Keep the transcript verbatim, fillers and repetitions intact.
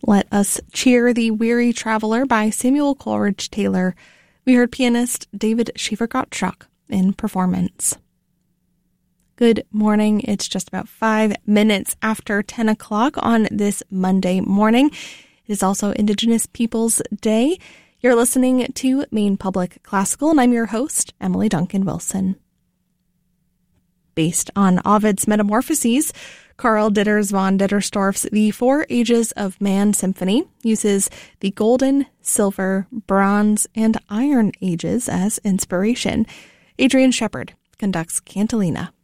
Let Us Cheer the Weary Traveler by Samuel Coleridge Taylor. We heard pianist David Shaver-Gottschalk in performance. Good morning. It's just about five minutes after ten o'clock on this Monday morning. It is also Indigenous Peoples Day. You're listening to Maine Public Classical, and I'm your host, Emily Duncan Wilson. Based on Ovid's Metamorphoses, Carl Ditters von Dittersdorf's The Four Ages of Man Symphony uses the Golden, Silver, Bronze, and Iron Ages as inspiration. Adrian Shepard conducts Cantilena.